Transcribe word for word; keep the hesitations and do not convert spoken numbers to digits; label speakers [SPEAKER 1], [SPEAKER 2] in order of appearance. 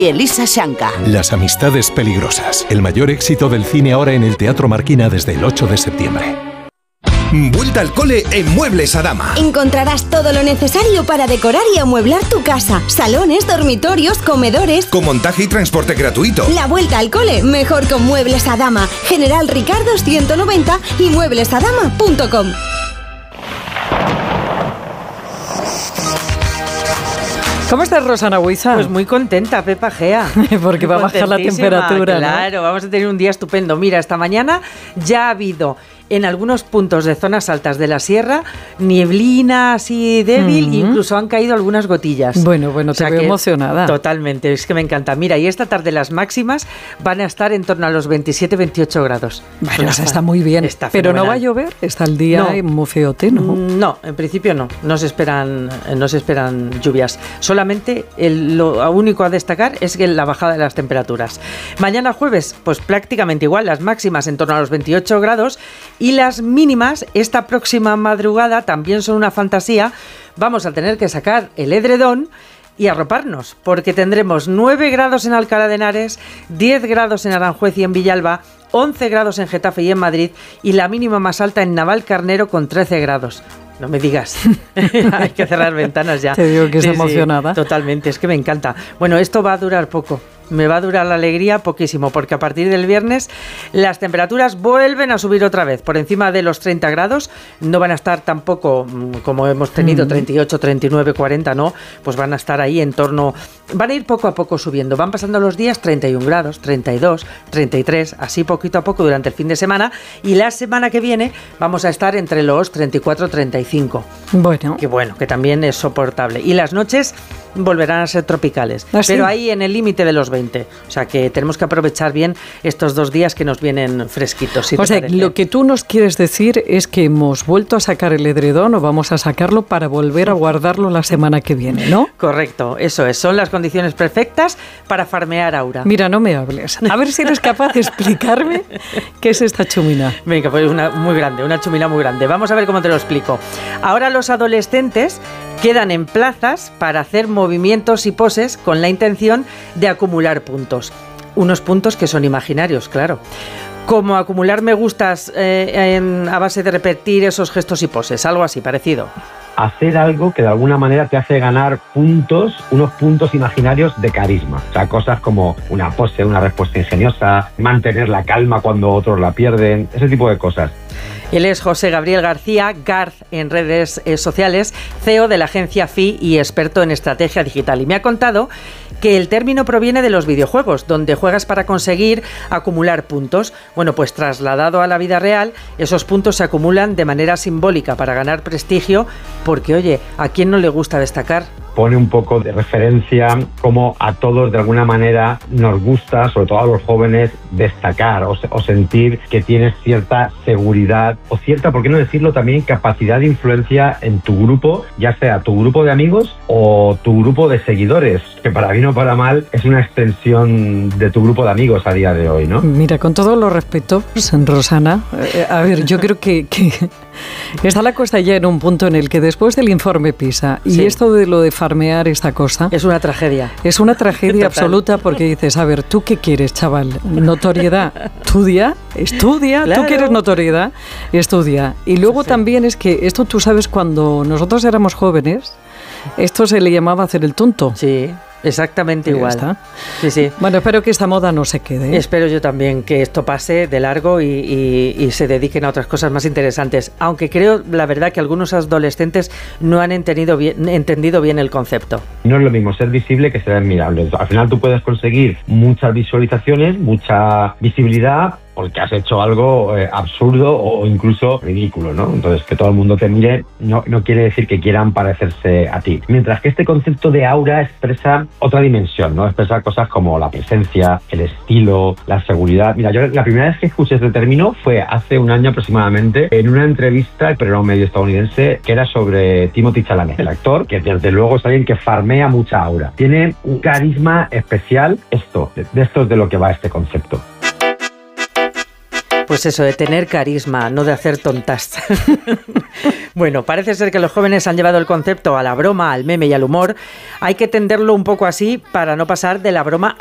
[SPEAKER 1] y Elisa Shanka.
[SPEAKER 2] Las amistades peligrosas. El mayor éxito del cine ahora en el Teatro Marquina desde el ocho de septiembre.
[SPEAKER 3] Vuelta al cole en Muebles Adama.
[SPEAKER 4] Encontrarás todo lo necesario para decorar y amueblar tu casa. Salones, dormitorios, comedores.
[SPEAKER 3] Con montaje y transporte gratuito.
[SPEAKER 4] La vuelta al cole, mejor con Muebles Adama. General Ricardo ciento noventa y muebles adama punto com.
[SPEAKER 5] ¿Cómo estás, Rosana Huiza?
[SPEAKER 6] Pues muy contenta, Pepa Gea.
[SPEAKER 5] Porque va a bajar la temperatura,
[SPEAKER 6] claro,
[SPEAKER 5] ¿no?
[SPEAKER 6] Vamos a tener un día estupendo. Mira, esta mañana ya ha habido en algunos puntos de zonas altas de la sierra nieblina así débil, uh-huh. Incluso han caído algunas gotillas.
[SPEAKER 5] Bueno, bueno, te o sea veo emocionada.
[SPEAKER 6] Totalmente, es que me encanta. Mira, y esta tarde las máximas van a estar en torno a los veintisiete veintiocho grados.
[SPEAKER 5] Bueno, o sea, está muy bien. Está Pero no va a llover, está el día no. muy feote, ¿no?
[SPEAKER 6] No, en principio no, no se esperan, no se esperan lluvias. Solamente el, lo único a destacar es que la bajada de las temperaturas. Mañana jueves, pues prácticamente igual, las máximas en torno a los veintiocho grados. Y las mínimas, esta próxima madrugada, también son una fantasía. Vamos a tener que sacar el edredón y arroparnos, porque tendremos nueve grados en Alcalá de Henares, diez grados en Aranjuez y en Villalba, once grados en Getafe y en Madrid, y la mínima más alta en Navalcarnero con trece grados. No me digas, hay que cerrar ventanas ya.
[SPEAKER 5] Te digo que
[SPEAKER 6] sí,
[SPEAKER 5] es emocionada.
[SPEAKER 6] Sí, totalmente, es que me encanta. Bueno, esto va a durar poco. Me va a durar la alegría poquísimo, porque a partir del viernes las temperaturas vuelven a subir otra vez, por encima de los treinta grados, no van a estar tampoco como hemos tenido, treinta y ocho, treinta y nueve, cuarenta, no, pues van a estar ahí en torno, van a ir poco a poco subiendo, van pasando los días treinta y un grados, treinta y dos, treinta y tres, así poquito a poco durante el fin de semana, y la semana que viene vamos a estar entre los treinta y cuatro, treinta y cinco.
[SPEAKER 5] Bueno.
[SPEAKER 6] Que bueno, que también es soportable. Y las noches volverán a ser tropicales, ¿ah, pero sí? Ahí en el límite de los veinte. O sea que tenemos que aprovechar bien estos dos días que nos vienen fresquitos. Si
[SPEAKER 5] o sea, parece. Lo que tú nos quieres decir es que hemos vuelto a sacar el edredón o vamos a sacarlo para volver a guardarlo la semana que viene, ¿no?
[SPEAKER 6] Correcto, eso es. Son las condiciones perfectas para farmear Aura.
[SPEAKER 5] Mira, no me hables. A ver si eres capaz de explicarme qué es esta chumina.
[SPEAKER 6] Venga, pues una muy grande, una chumina muy grande. Vamos a ver cómo te lo explico. Ahora los adolescentes quedan en plazas para hacer movimientos y poses con la intención de acumular puntos. Unos puntos que son imaginarios, claro. Como acumular me gustas eh, en, a base de repetir esos gestos y poses, algo así parecido.
[SPEAKER 7] Hacer algo que de alguna manera te hace ganar puntos, unos puntos imaginarios de carisma. O sea, cosas como una pose, una respuesta ingeniosa, mantener la calma cuando otros la pierden, ese tipo de cosas.
[SPEAKER 6] Él es José Gabriel García, Garth en redes eh, sociales, C E O de la agencia F I y experto en estrategia digital. Y me ha contado que el término proviene de los videojuegos, donde juegas para conseguir acumular puntos. Bueno, pues trasladado a la vida real, esos puntos se acumulan de manera simbólica para ganar prestigio, porque oye, ¿a quién no le gusta destacar?
[SPEAKER 7] Pone un poco de referencia como a todos de alguna manera nos gusta, sobre todo a los jóvenes, destacar o, o sentir que tienes cierta seguridad o cierta, por qué no decirlo también, capacidad de influencia en tu grupo, ya sea tu grupo de amigos o tu grupo de seguidores, que para bien o para mal es una extensión de tu grupo de amigos a día de hoy, ¿no?
[SPEAKER 5] Mira, con todos los respetos, Rosana, eh, a ver, yo creo que, que está la cosa ya en un punto en el que después del informe PISA y sí. esto de lo de farmear esta cosa...
[SPEAKER 6] Es una tragedia.
[SPEAKER 5] Es una tragedia absoluta porque dices, a ver, ¿tú qué quieres, chaval? ¿Notoriedad? Estudia, estudia, claro. Tú quieres notoriedad, estudia. Y luego sí, sí. también es que esto tú sabes, cuando nosotros éramos jóvenes, esto se le llamaba hacer el tonto.
[SPEAKER 6] Sí. Exactamente igual.
[SPEAKER 5] Está.
[SPEAKER 6] Sí, sí.
[SPEAKER 5] Bueno, espero que esta moda no se quede.
[SPEAKER 6] Espero yo también que esto pase de largo y, y, y se dediquen a otras cosas más interesantes. Aunque creo, la verdad, que algunos adolescentes no han entendido bien, entendido bien el concepto.
[SPEAKER 7] No es lo mismo ser visible que ser admirable. Al final tú puedes conseguir muchas visualizaciones, mucha visibilidad, porque has hecho algo eh, absurdo o incluso ridículo, ¿no? Entonces, que todo el mundo te mire no, no quiere decir que quieran parecerse a ti. Mientras que este concepto de aura expresa otra dimensión, ¿no? Expresa cosas como la presencia, el estilo, la seguridad. Mira, yo la primera vez que escuché este término fue hace un año aproximadamente en una entrevista, pero era un medio estadounidense, que era sobre Timothée Chalamet, el actor, que desde luego es alguien que farmea mucha aura. Tiene un carisma especial. Esto, de, de esto es de lo que va este concepto.
[SPEAKER 6] Pues eso, de tener carisma, no de hacer tontas. Bueno, parece ser que los jóvenes han llevado el concepto a la broma, al meme y al humor. Hay que tenderlo un poco así para no pasar de la broma